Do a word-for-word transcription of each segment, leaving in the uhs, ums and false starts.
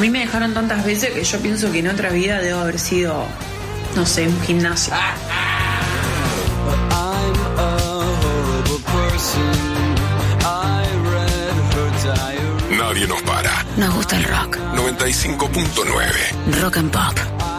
mí me dejaron tantas veces que yo pienso que en otra vida debo haber sido, no sé, un gimnasio. Nadie nos para. Nos gusta el rock. noventa y cinco punto nueve. Rock and pop.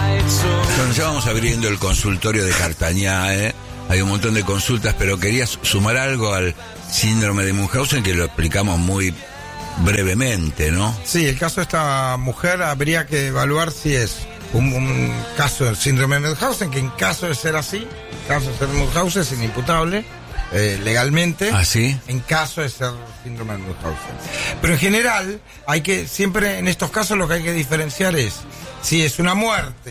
Bueno, ya vamos abriendo el consultorio de Cartañá, ¿eh? Hay un montón de consultas, pero quería sumar algo al síndrome de Munchausen que lo explicamos muy brevemente, ¿no? Sí, el caso de esta mujer habría que evaluar si es un, un caso del síndrome de Munchausen, que en caso de ser así, en caso de ser Munchausen es inimputable eh, legalmente. ¿Ah, sí? En caso de ser síndrome de Munchausen. Pero en general, hay que siempre en estos casos lo que hay que diferenciar es si es una muerte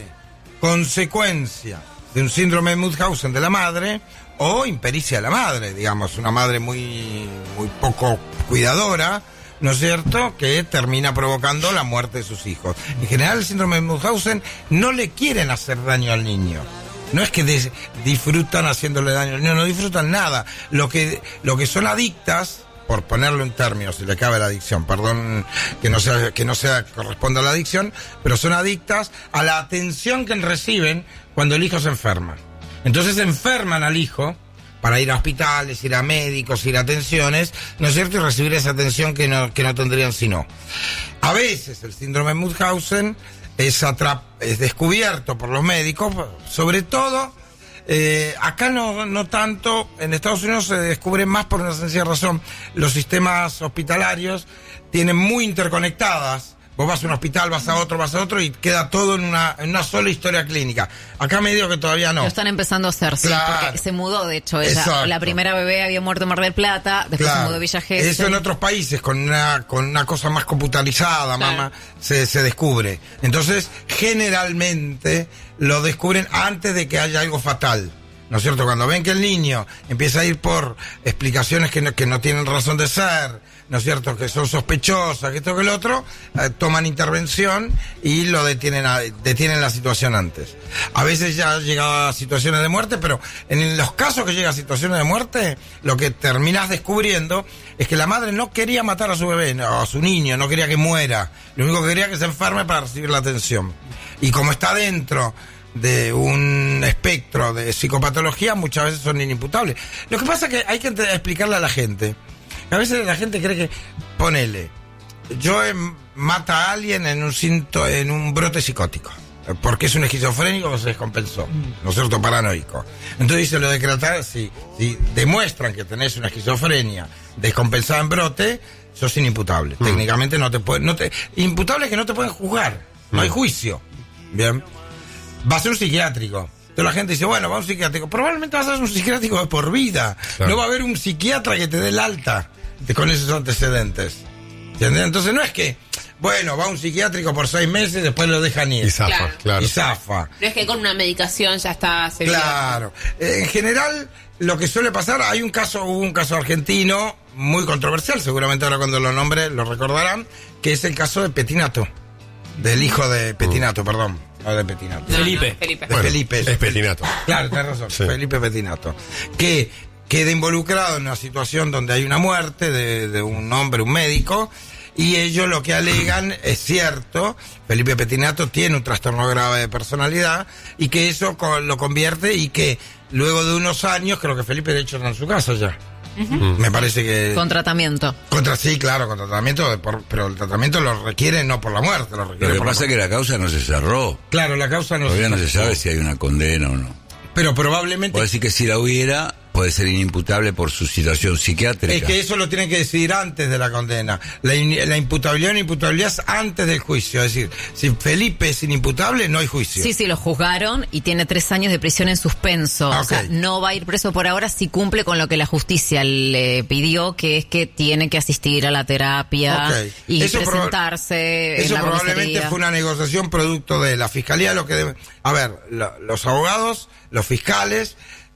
consecuencia de un síndrome de Munchausen de la madre o impericia de la madre, digamos, una madre muy, muy poco cuidadora, ¿no es cierto?, que termina provocando la muerte de sus hijos. En general, el síndrome de Munchausen no le quieren hacer daño al niño. No es que des- disfrutan haciéndole daño al niño, no disfrutan nada. Lo que, lo que son adictas, por ponerlo en términos, si le cabe la adicción, perdón que no sea, que no sea corresponda a la adicción, pero son adictas a la atención que reciben cuando el hijo se enferma. Entonces enferman al hijo para ir a hospitales, ir a médicos, ir a atenciones, ¿no es cierto?, y recibir esa atención que no, que no tendrían si no. A veces el síndrome de Munchausen es, atrap- es descubierto por los médicos, sobre todo, eh, acá no, no tanto, en Estados Unidos se descubre más por una sencilla razón. Los sistemas hospitalarios tienen muy interconectadas. Vos vas a un hospital, vas a otro, vas a otro y queda todo en una, en una sola historia clínica. Acá me digo que todavía no. Lo están empezando a hacer, sí, Claro. porque se mudó, de hecho, ella. Exacto. La primera bebé había muerto en Mar del Plata, después Claro. se mudó a Villa Gesell. Eso en otros países, con una, con una cosa más computarizada, Claro. mamá, se, se descubre. Entonces, generalmente, lo descubren antes de que haya algo fatal. ¿No es cierto? Cuando ven que el niño empieza a ir por explicaciones que no, que no tienen razón de ser, ¿no es cierto?, que son sospechosas, que esto que el otro, eh, toman intervención y lo detienen, a, detienen la situación antes. A veces ya llega a situaciones de muerte, pero en los casos que llega a situaciones de muerte, lo que terminas descubriendo es que la madre no quería matar a su bebé, no, a su niño, no quería que muera. Lo único que quería es que se enferme para recibir la atención. Y como está dentro de un espectro de psicopatología, muchas veces son inimputables. Lo que pasa es que hay que ent- explicarle a la gente. A veces la gente cree que, ponele, yo em, mata a alguien en un cinto, en un brote psicótico, porque es un esquizofrénico que se descompensó, ¿no es cierto?, paranoico. Entonces dice, lo decretar, si, si demuestran que tenés una esquizofrenia descompensada en brote, sos inimputable. Mm. Técnicamente no te puede, no te, imputable es que no te pueden juzgar, no mm. hay juicio. Bien. Va a ser un psiquiátrico. Entonces la gente dice, bueno, va a un psiquiátrico. Probablemente vas a ser un psiquiátrico de por vida. Claro. No va a haber un psiquiatra que te dé el alta de, con esos antecedentes. ¿Entiendes? Entonces no es que, bueno, va a un psiquiátrico por seis meses y después lo dejan ir. Y zafa, Claro. claro. Y zafa. No es que con una medicación ya está seguro. Claro. Eh, en general, lo que suele pasar, hay un caso, hubo un caso argentino muy controversial, seguramente ahora cuando lo nombre lo recordarán, que es el caso de Petinato. Del hijo de Petinato, mm. perdón. No de Petinato. No, Felipe. no, Felipe. De Bueno, Felipe. es Petinato. Claro, tenés razón. Sí. Felipe Petinato. Que queda involucrado en una situación donde hay una muerte de, de un hombre, un médico, y ellos lo que alegan es cierto. Felipe Petinato tiene un trastorno grave de personalidad y que eso co- lo convierte y que luego de unos años, creo que Felipe de hecho está en su casa ya. Uh-huh. Me parece que... Con tratamiento. Contra, sí, claro, con tratamiento, de por, pero el tratamiento lo requiere no por la muerte, lo requiere Lo que por pasa la es que la causa no se cerró. Claro, la causa no Todavía se no se sabe si hay una condena o no. Pero probablemente... Puede decir que si la hubiera, puede ser inimputable por su situación psiquiátrica. Es que eso lo tienen que decidir antes de la condena. La, in, la imputabilidad o la imputabilidad es antes del juicio. Es decir, si Felipe es inimputable, no hay juicio. Sí, sí, lo juzgaron y tiene tres años de prisión en suspenso. Okay. O sea, no va a ir preso por ahora si cumple con lo que la justicia le pidió, que es que tiene que asistir a la terapia Okay. y eso presentarse proba- en Eso la probablemente comisaría. fue una negociación producto de la fiscalía. Lo que debe, a ver, lo, los abogados, los fiscales,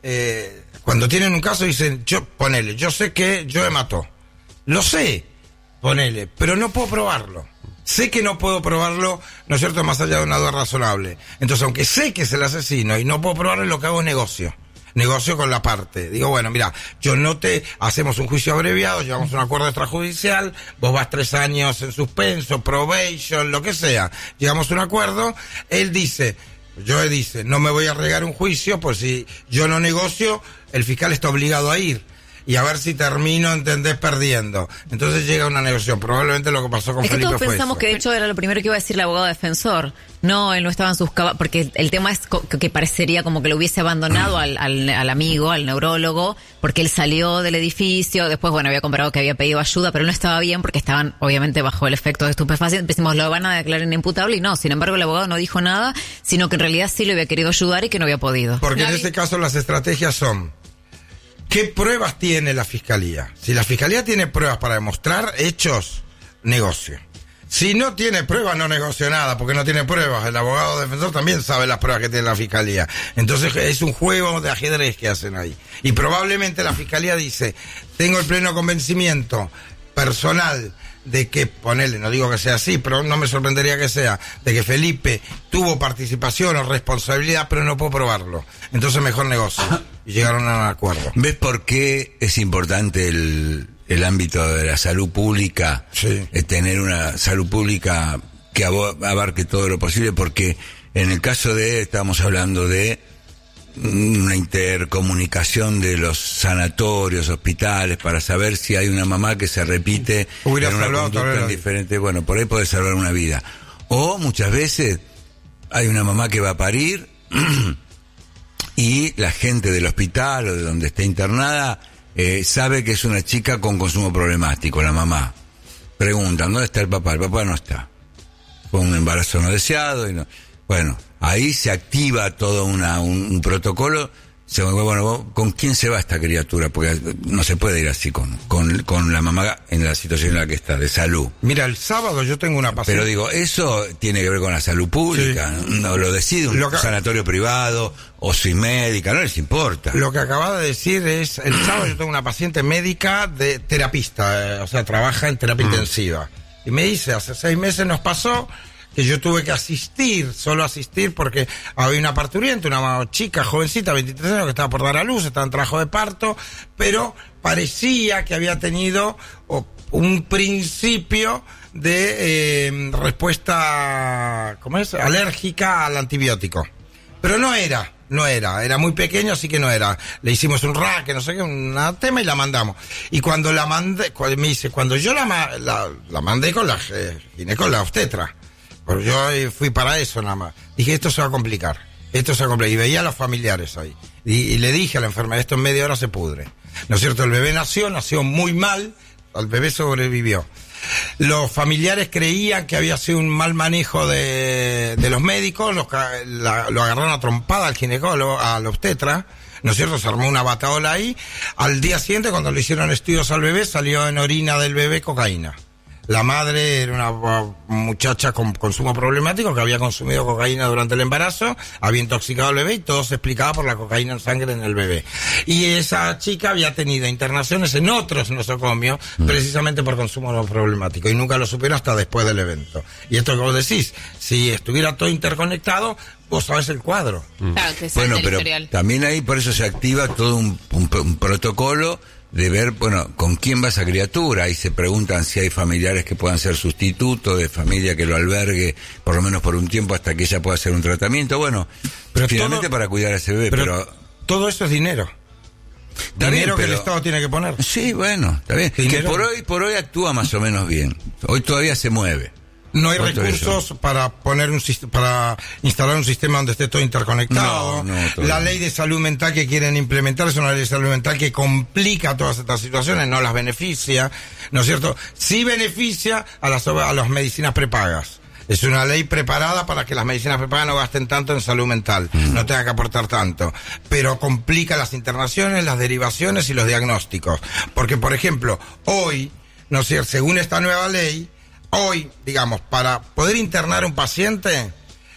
eh, cuando tienen un caso dicen, yo, ponele, yo sé que Joe mató. Lo sé, ponele, pero no puedo probarlo. Sé que no puedo probarlo, ¿no es cierto?, más allá de una duda razonable. Entonces, aunque sé que es el asesino y no puedo probarlo, lo que hago es negocio. Negocio con la parte. Digo, bueno, mira, yo no te... Hacemos un juicio abreviado, llevamos un acuerdo extrajudicial, vos vas tres años en suspenso, probation, lo que sea. Llegamos a un acuerdo, él dice, yo dice, no me voy a regar un juicio, pues si yo no negocio, el fiscal está obligado a ir. Y a ver si termino, ¿entendés? Perdiendo. Entonces llega una negociación. Probablemente lo que pasó con es que Felipe todos fue pensamos eso. que de hecho era lo primero que iba a decir el abogado defensor. No, él no estaba en sus cabales, porque el tema es co- que parecería como que lo hubiese abandonado al, al, al amigo, al neurólogo, porque él salió del edificio, después, bueno, había comprobado que había pedido ayuda, pero él no estaba bien porque estaban, obviamente, bajo el efecto de estupefacientes. Decimos, lo van a declarar inimputable, y no, sin embargo, el abogado no dijo nada, sino que en realidad sí le había querido ayudar y que no había podido. Porque en este caso las estrategias son... ¿Qué pruebas tiene la fiscalía? Si la fiscalía tiene pruebas para demostrar hechos, negocio. Si no tiene pruebas, no negocio nada, porque no tiene pruebas. El abogado defensor también sabe las pruebas que tiene la fiscalía. Entonces es un juego de ajedrez que hacen ahí. Y probablemente la fiscalía dice, tengo el pleno convencimiento personal de que, ponele, no digo que sea así, pero no me sorprendería que sea, de que Felipe tuvo participación o responsabilidad, pero no puedo probarlo. Entonces mejor negocio. Y llegaron a un acuerdo. ¿Ves por qué es importante el, el ámbito de la salud pública? Sí. Eh, tener una salud pública que abo- abarque todo lo posible, porque en el caso de, estamos hablando de una intercomunicación de los sanatorios, hospitales, para saber si hay una mamá que se repite Hubiera en una salvado conducta tal vez la diferente. Bueno, por ahí puede salvar una vida. O muchas veces hay una mamá que va a parir y la gente del hospital o de donde esté internada eh, sabe que es una chica con consumo problemático, la mamá. Preguntan, ¿dónde está el papá? El papá no está. Fue un embarazo no deseado y no... Bueno, ahí se activa todo una, un, un protocolo. Se, bueno, ¿con quién se va esta criatura? Porque no se puede ir así con, con, con la mamá en la situación en la que está, de salud. Mira, el sábado yo tengo una paciente... Pero digo, eso tiene que ver con la salud pública. Sí. No lo decide un lo que... sanatorio privado o sin médica, no les importa. Lo que acaba de decir es, el sábado yo tengo una paciente médica de terapista, eh, o sea, trabaja en terapia mm. intensiva. Y me dice, hace seis meses nos pasó... que yo tuve que asistir, solo asistir porque había una parturiente, una chica jovencita, veintitrés años, que estaba por dar a luz, estaba en trabajo de parto, pero parecía que había tenido oh, un principio de eh, respuesta, ¿cómo es?, alérgica al antibiótico. Pero no era, no era, era muy pequeño, así que no era. Le hicimos un raque, no sé qué, un tema y la mandamos. Y cuando la mandé, me dice, cuando yo la, la, la mandé con la eh, con la obstetra, pero yo fui para eso nada más. Dije, esto se va a complicar. Esto se va a complicar. Y veía a los familiares ahí. Y, y le dije a la enfermera, esto en media hora se pudre. ¿No es cierto? El bebé nació, nació muy mal. El bebé sobrevivió. Los familiares creían que había sido un mal manejo de, de los médicos. Los, la, lo agarraron a trompada al ginecólogo, al obstetra. ¿No es cierto? Se armó una bataola ahí. Al día siguiente, cuando le hicieron estudios al bebé, salió en orina del bebé cocaína. La madre era una muchacha con consumo problemático que había consumido cocaína durante el embarazo, había intoxicado al bebé y todo se explicaba por la cocaína en sangre en el bebé. Y esa chica había tenido internaciones en otros nosocomios mm. precisamente por consumo problemático y nunca lo supieron hasta después del evento. Y esto que vos decís, si estuviera todo interconectado, vos sabés el cuadro. Mm. Claro, que bueno, pero historial. También ahí por eso se activa todo un, un, un protocolo de ver, bueno, con quién va esa criatura. Ahí se preguntan si hay familiares que puedan ser sustitutos, de familia que lo albergue por lo menos por un tiempo hasta que ella pueda hacer un tratamiento. Bueno, pero finalmente todo, para cuidar a ese bebé, pero, pero todo eso es dinero. Dinero bien, pero, que el Estado tiene que poner. Sí, bueno, está bien. ¿Dinero? Que por hoy, por hoy actúa más o menos bien. Hoy todavía se mueve. No hay recursos para poner un para instalar un sistema donde esté todo interconectado. No, no, la ley de salud mental que quieren implementar es una ley de salud mental que complica todas estas situaciones, no las beneficia, ¿no es cierto? Sí beneficia a las a las medicinas prepagas. Es una ley preparada para que las medicinas prepagas no gasten tanto en salud mental, mm. no tengan que aportar tanto, pero complica las internaciones, las derivaciones y los diagnósticos. Porque, por ejemplo, hoy, ¿no es cierto?, según esta nueva ley, hoy, digamos, para poder internar a un paciente,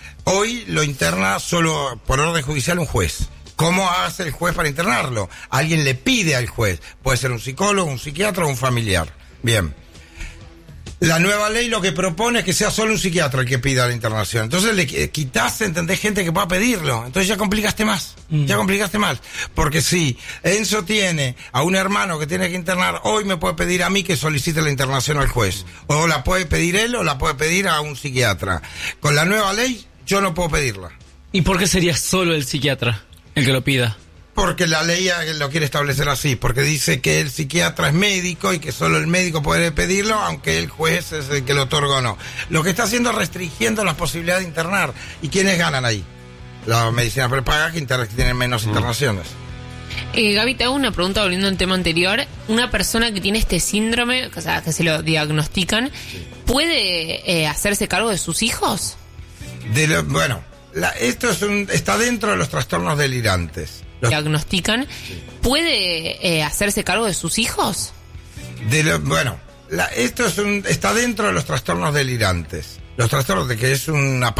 hoy lo interna solo por orden judicial un juez. ¿Cómo hace el juez para internarlo? Alguien le pide al juez. Puede ser un psicólogo, un psiquiatra o un familiar. Bien. La nueva ley lo que propone es que sea solo un psiquiatra el que pida la internación. Entonces le quitas, ¿entendés? Gente que pueda pedirlo. Entonces ya complicaste más. Mm. Ya complicaste más. Porque si Enzo tiene a un hermano que tiene que internar, hoy me puede pedir a mí que solicite la internación al juez. O la puede pedir él o la puede pedir a un psiquiatra. Con la nueva ley yo no puedo pedirla. ¿Y por qué sería solo el psiquiatra el que lo pida? Porque la ley lo quiere establecer así, porque dice que el psiquiatra es médico y que solo el médico puede pedirlo, aunque el juez es el que lo otorga o no. Lo que está haciendo es restringiendo las posibilidades de internar. ¿Y quiénes ganan ahí? La medicina prepaga, que, inter- que tienen menos mm. internaciones. Eh, Gaby, te hago una pregunta volviendo al tema anterior. Una persona que tiene este síndrome, o sea, que se lo diagnostican, ¿puede eh, hacerse cargo de sus hijos? De lo, bueno, la, esto es un, está dentro de los trastornos delirantes. Los diagnostican, ¿puede eh, hacerse cargo de sus hijos? De lo, bueno, la, esto es un, está dentro de los trastornos delirantes. Los trastornos de que es una